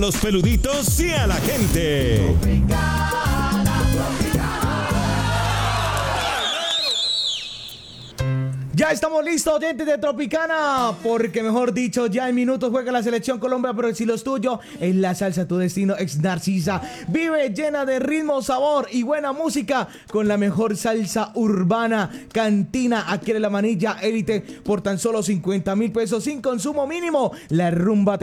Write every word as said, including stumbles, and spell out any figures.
Los peluditos y a la gente. Ya estamos listos, oyentes de Tropicana, porque mejor dicho, ya en minutos juega la selección Colombia, pero si los tuyos es la salsa, tu destino ex Narcisa. Vive llena de ritmo, sabor y buena música con la mejor salsa urbana. Cantina, adquiere la manilla élite por tan solo cincuenta mil pesos sin consumo mínimo. La rumba te